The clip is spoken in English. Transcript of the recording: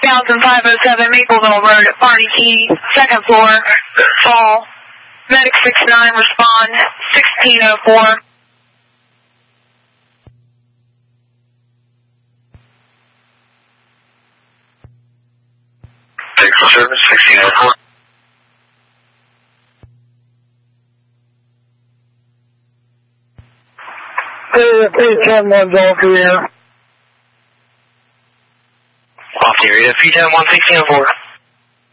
3507 Mapleville Road at Barney Key, 2nd floor, fall. Medic 69, respond, 1604. Texas service, 1604. P10-1's off the air. Off the area, P10-1, 1604.